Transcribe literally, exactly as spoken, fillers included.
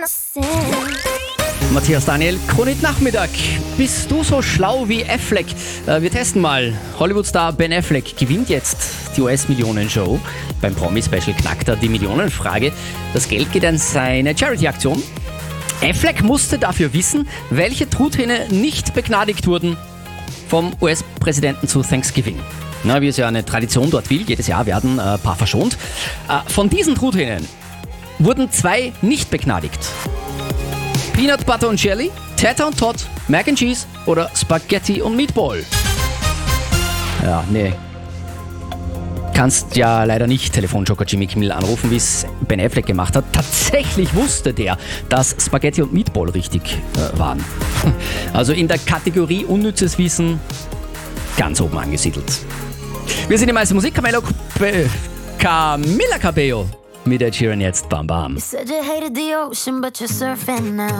Matthias Daniel, Kronit Nachmittag. Bist du so schlau wie Affleck? Äh, wir testen mal. Hollywood-Star Ben Affleck gewinnt jetzt die U S-Millionen-Show. Beim Promi-Special knackt er die Millionenfrage. Das Geld geht an seine Charity-Aktion. Affleck musste dafür wissen, welche Truthähne nicht begnadigt wurden vom U S-Präsidenten zu Thanksgiving. Na, wie es ja eine Tradition dort will, jedes Jahr werden ein äh, paar verschont. Äh, von diesen Truthähnen wurden zwei nicht begnadigt. Peanut Butter und Jelly, Tata und Todd, Mac and Cheese oder Spaghetti und Meatball. Ja, nee. Kannst ja leider nicht Telefonjoker Jimmy Kimmel anrufen, wie es Ben Affleck gemacht hat. Tatsächlich wusste der, dass Spaghetti und Meatball richtig äh, waren. Also in der Kategorie unnützes Wissen ganz oben angesiedelt. Wir sind im meisten Musik. Camilo, Camila Cabello mit Ed Sheeran jetzt. Bam Bam. You said you hated the ocean, but you're surfing now.